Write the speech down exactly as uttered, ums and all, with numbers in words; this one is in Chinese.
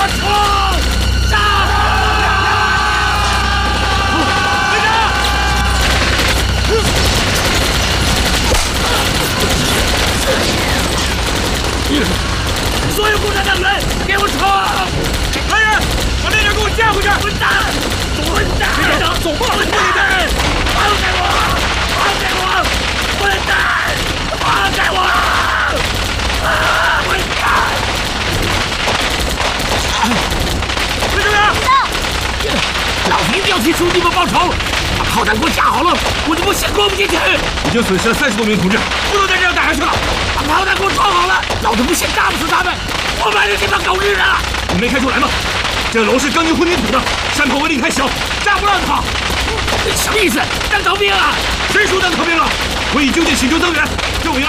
冲！杀！队长！所有共产党员，给我冲！来人，把那人给我架回去！混蛋！混蛋！队长，走吧！混蛋！放开我！放开我！混蛋！放开我！啊！混蛋！队长员，老子一定要替兄弟们报仇！把炮弹给我架好了，我他妈先装不进去！ 已经损失了三十多名同志， 不能再这样打下去了！把炮弹给我装好了，老子不先炸不死他们！我买的这帮狗日的！ 你没看出来吗？这楼是钢筋混凝土的，山坡威力太小，炸不让它跑。 什么意思？当逃兵啊？ 谁说当逃兵了？我已就近请求增援，救援